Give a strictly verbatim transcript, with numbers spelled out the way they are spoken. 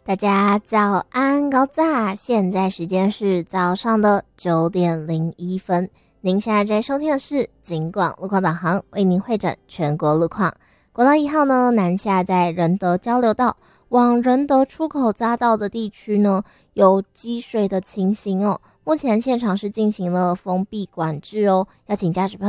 大家早安高炸，现在时间是早上的九点零一分。您现在在收听的是警广路况导航，为您汇整全国路况。国道一号呢，南下在仁德交流道往仁德出口匝道的地区呢，有积水的情形哦。目前现场是进行了封闭管制哦，要请驾驶朋友